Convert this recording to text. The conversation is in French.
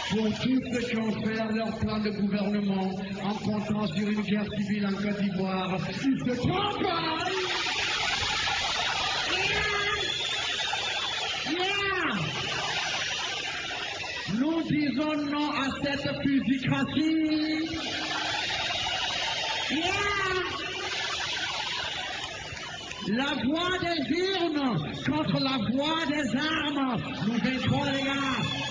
pour tous ceux qui ont fait leur plan de gouvernement en comptant sur une guerre civile en Côte d'Ivoire. Ils se trompent! Nous disons non à cette fusicratie. La voix des urnes contre la voix des armes. Nous vaincrons, les gars.